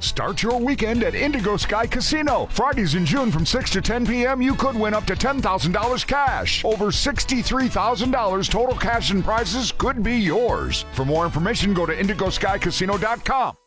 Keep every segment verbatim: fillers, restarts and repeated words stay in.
Start your weekend at Indigo Sky Casino. Fridays in June from six to ten p.m., you could win up to ten thousand dollars cash. Over sixty-three thousand dollars total cash and prizes could be yours. For more information, go to indigo sky casino dot com.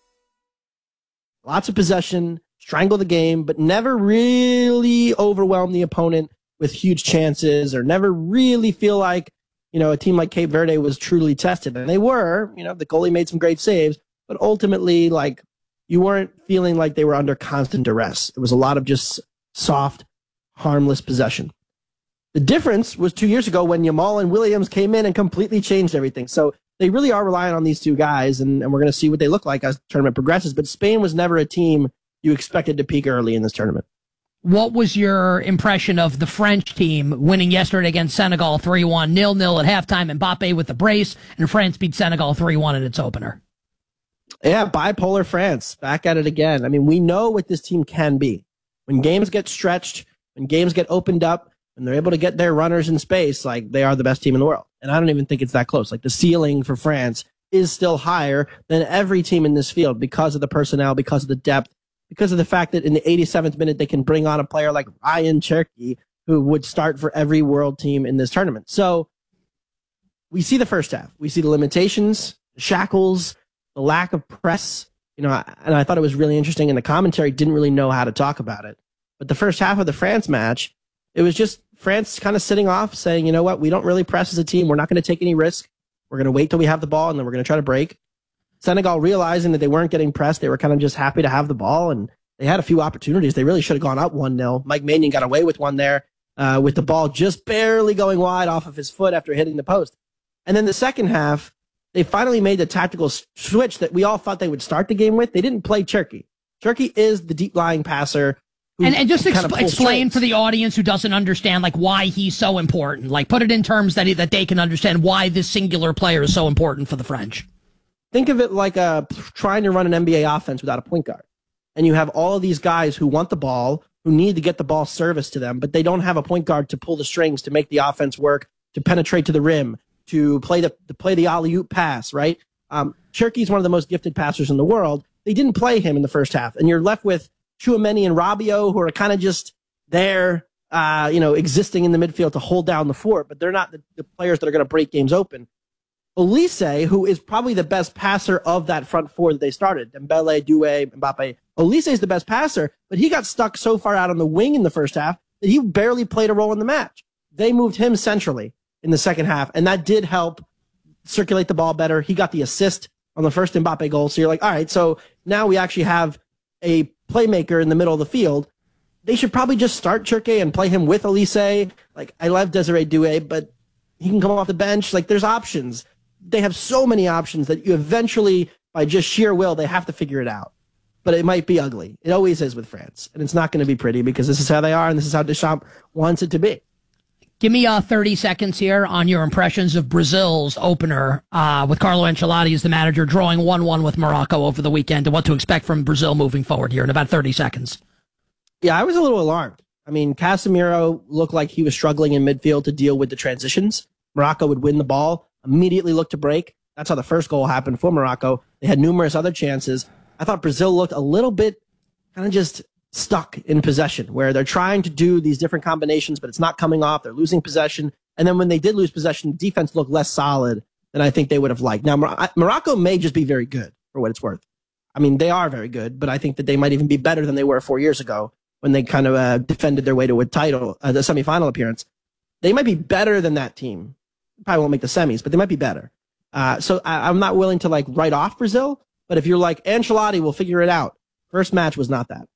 Lots of possession, strangle the game, but never really overwhelm the opponent with huge chances, or never really feel like, you know, a team like Cape Verde was truly tested. And they were. You know, the goalie made some great saves, but ultimately, like, you weren't feeling like they were under constant duress. It was a lot of just soft, harmless possession. The difference was two years ago when Yamal and Williams came in and completely changed everything. So they really are relying on these two guys, and, and we're going to see what they look like as the tournament progresses. But Spain was never a team you expected to peak early in this tournament. What was your impression of the French team winning yesterday against Senegal three one, nil-nil at halftime, Mbappe with the brace, and France beat Senegal three one in its opener? Yeah, bipolar France, back at it again. I mean, we know what this team can be. When games get stretched, when games get opened up, when they're able to get their runners in space, like, they are the best team in the world. And I don't even think it's that close. Like, the ceiling for France is still higher than every team in this field because of the personnel, because of the depth, because of the fact that in the eighty-seventh minute, they can bring on a player like Ryan Cherki, who would start for every world team in this tournament. So we see the first half. We see the limitations, the shackles, the lack of press, you know, and I thought it was really interesting, and the commentary didn't really know how to talk about it. But the first half of the France match, it was just France kind of sitting off, saying, you know what, we don't really press as a team. We're not going to take any risk. We're going to wait till we have the ball, and then we're going to try to break. Senegal, realizing that they weren't getting pressed, they were kind of just happy to have the ball, and they had a few opportunities. They really should have gone up one nil. Mike Maignan got away with one there uh, with the ball just barely going wide off of his foot after hitting the post. And then the second half, they finally made the tactical switch that we all thought they would start the game with. They didn't play Cherki. Cherki is the deep-lying passer. And, and just exp- explain for the audience who doesn't understand, like, why he's so important. Like, put it in terms that he, that they can understand why this singular player is so important for the French. Think of it like a, trying to run an N B A offense without a point guard. And you have all of these guys who want the ball, who need to get the ball serviced to them, but they don't have a point guard to pull the strings to make the offense work, to penetrate to the rim, to play the to play the alley-oop pass, right? Um, Cherki is one of the most gifted passers in the world. They didn't play him in the first half, and you're left with Tchouaméni and Rabiot, who are kind of just there, uh, you know, existing in the midfield to hold down the fort, but they're not the, the players that are going to break games open. Olise, who is probably the best passer of that front four that they started, Dembele, Doué, Mbappe. Olise is the best passer, but he got stuck so far out on the wing in the first half that he barely played a role in the match. They moved him centrally in the second half, and that did help circulate the ball better. He got the assist on the first Mbappe goal, so you're like, all right, so now we actually have a playmaker in the middle of the field. They should probably just start Cherki and play him with Olise. Like, I love Desiree Doué, but he can come off the bench. Like, there's options. They have so many options that you eventually, by just sheer will, they have to figure it out. But it might be ugly. It always is with France. And it's not going to be pretty because this is how they are and this is how Deschamps wants it to be. Give me uh, thirty seconds here on your impressions of Brazil's opener uh, with Carlo Ancelotti as the manager, drawing one one with Morocco over the weekend, and what to expect from Brazil moving forward here in about thirty seconds. Yeah, I was a little alarmed. I mean, Casemiro looked like he was struggling in midfield to deal with the transitions. Morocco would win the ball, immediately look to break. That's how the first goal happened for Morocco. They had numerous other chances. I thought Brazil looked a little bit kind of just stuck in possession, where they're trying to do these different combinations, but it's not coming off. They're losing possession. And then when they did lose possession, defense looked less solid than I think they would have liked. Now, Mor- Morocco may just be very good for what it's worth. I mean, they are very good, but I think that they might even be better than they were four years ago when they kind of uh, defended their way to a title, uh, the semifinal appearance. They might be better than that team. Probably won't make the semis, but they might be better. Uh, so I, I'm not willing to like write off Brazil, but if you're like Ancelotti, we'll figure it out. First match was not that.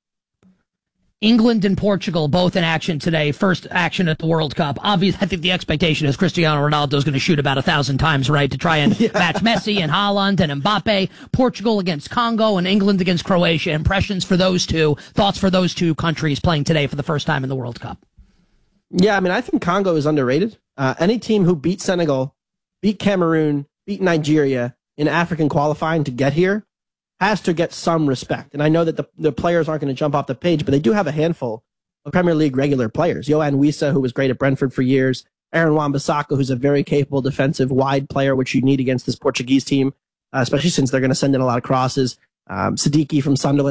England and Portugal both in action today. First action at the World Cup. Obviously, I think the expectation is Cristiano Ronaldo is going to shoot about a thousand times, right, to try and yeah. match Messi and Haaland and Mbappe. Portugal against Congo and England against Croatia. Impressions for those two. Thoughts for those two countries playing today for the first time in the World Cup. Yeah, I mean, I think Congo is underrated. Uh, any team who beat Senegal, beat Cameroon, beat Nigeria in African qualifying to get here has to get some respect. And I know that the, the players aren't going to jump off the page, but they do have a handful of Premier League regular players. Yohan Wissa, who was great at Brentford for years. Aaron Wan-Bissaka, who's a very capable defensive wide player, which you need against this Portuguese team, uh, especially since they're going to send in a lot of crosses. Um, Siddiqui from Sunderland.